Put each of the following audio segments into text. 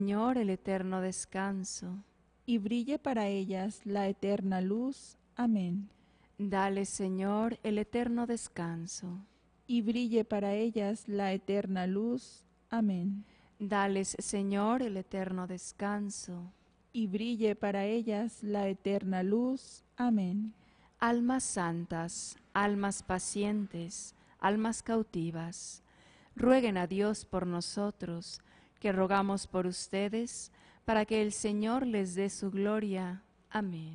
Señor, el eterno descanso. y brille para ellas la eterna luz. Amén. Dale, Señor, el eterno descanso. Y brille para ellas la eterna luz. Amén. Dales, Señor, el eterno descanso. Y brille para ellas la eterna luz. Amén. Almas santas, almas pacientes, almas cautivas, rueguen a Dios por nosotros, que rogamos por ustedes, para que el Señor les dé su gloria. Amén.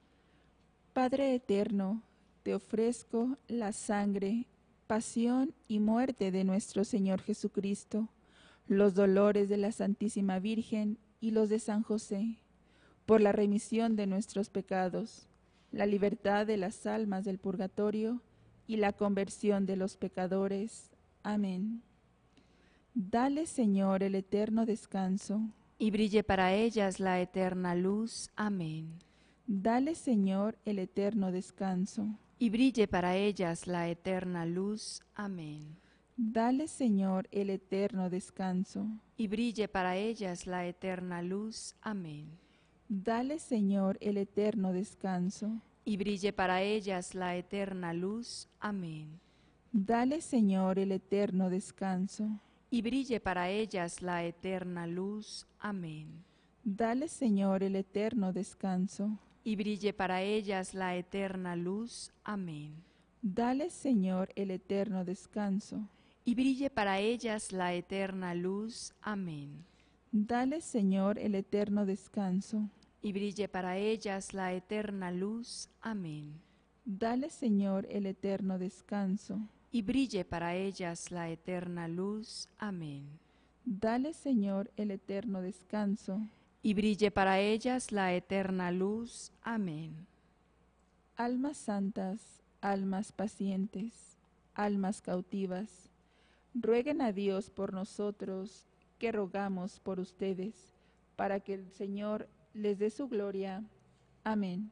Padre eterno, te ofrezco la sangre, pasión y muerte de nuestro Señor Jesucristo, los dolores de la Santísima Virgen y los de San José, por la remisión de nuestros pecados, la libertad de las almas del purgatorio y la conversión de los pecadores. Amén. Dale, Señor, el eterno descanso. Y brille para ellas la eterna luz. Amén. Dale, Señor, el eterno descanso. Y brille para ellas la eterna luz. Amén. Dale, Señor, el eterno descanso. Y brille para ellas la eterna luz. Amén. Dale, Señor, el eterno descanso. Y brille para ellas la eterna luz. Amén. Dale, Señor, el eterno descanso. Y brille para ellas la eterna luz. Amén. Dale, Señor, el eterno descanso. Y brille para ellas la eterna luz. Amén. Dale, Señor, el eterno descanso. Y brille para ellas la eterna luz. Amén. Dale, Señor, el eterno descanso. Y brille para ellas la eterna luz. Amén. Dale, Señor, el eterno descanso. Y brille para ellas la eterna luz. Amén. Dale, Señor, el eterno descanso. Y brille para ellas la eterna luz. Amén. Almas santas, almas pacientes, almas cautivas, rueguen a Dios por nosotros, que rogamos por ustedes, para que el Señor les dé su gloria. Amén.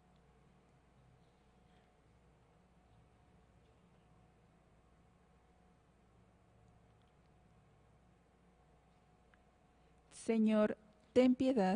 Señor, ten piedad.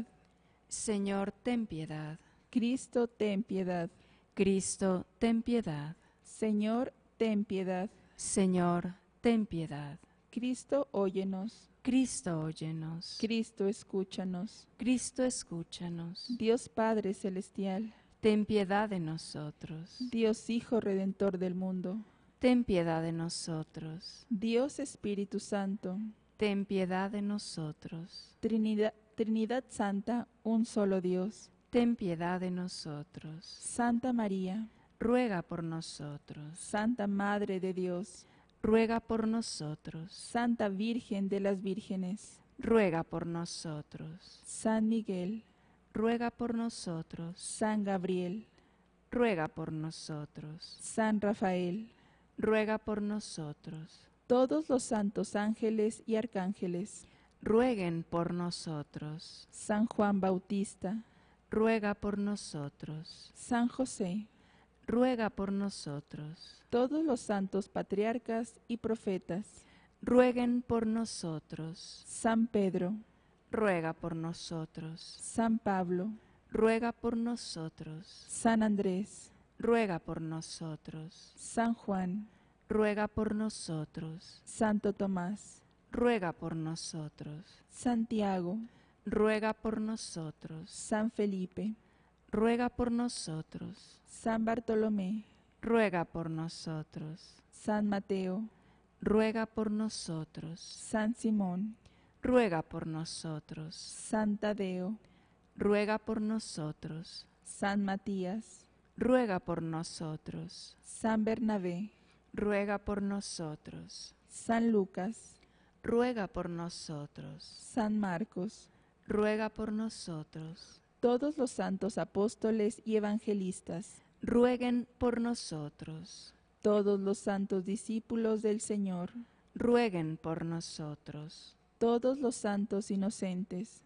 Señor, ten piedad. Cristo, ten piedad. Cristo, ten piedad. Señor, ten piedad. Señor, ten piedad. Cristo, óyenos. Cristo, óyenos. Cristo, escúchanos. Cristo, escúchanos. Dios Padre Celestial, Ten piedad de nosotros. Dios Hijo Redentor del mundo, Ten piedad de nosotros. Dios Espíritu Santo, Ten piedad de nosotros. Trinidad Santa, un solo Dios. Ten piedad de nosotros. Santa María, Ruega por nosotros. Santa Madre de Dios, Ruega por nosotros. Santa Virgen de las Vírgenes, Ruega por nosotros. San Miguel, Ruega por nosotros. San Gabriel, Ruega por nosotros. San Rafael, Ruega por nosotros. todos los santos ángeles y arcángeles, Rueguen por nosotros. San Juan Bautista, Ruega por nosotros. San José, Ruega por nosotros. todos los santos patriarcas y profetas, Rueguen por nosotros. San Pedro, Ruega por nosotros. San Pablo, Ruega por nosotros. San Andrés, Ruega por nosotros. San Juan, Ruega por nosotros. Santo Tomás, Ruega por nosotros. Santiago, Ruega por nosotros. San Felipe, Ruega por nosotros. San Bartolomé, Ruega por nosotros. San Mateo, Ruega por nosotros. San Simón, Ruega por nosotros. San Tadeo, Ruega por nosotros. San Matías, Ruega por nosotros. San Bernabé, Ruega por nosotros. San Lucas, Ruega por nosotros. San Marcos, Ruega por nosotros. todos los santos apóstoles y evangelistas, Rueguen por nosotros. todos los santos discípulos del Señor, Rueguen por nosotros. todos los santos inocentes,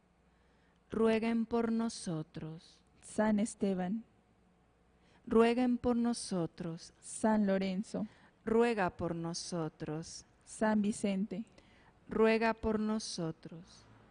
Rueguen por nosotros. San Esteban, Rueguen por nosotros. San Lorenzo, Ruega por nosotros. San Vicente, Ruega por nosotros.